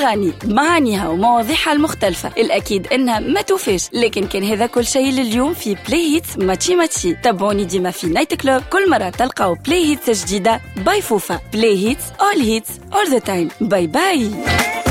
أغاني بمعانيها ومواضيعها المختلفة. الأكيد إنها ما توفيش، لكن كان هذا كل شيء لليوم في بلاي هيتس ماتشي ماتشي. تابعوني ديما في نايت كلوب، كل مرة تلقاو بلاي هيتس جديدة باي فوفا. بلاي هيتس all hits all the time. باي باي.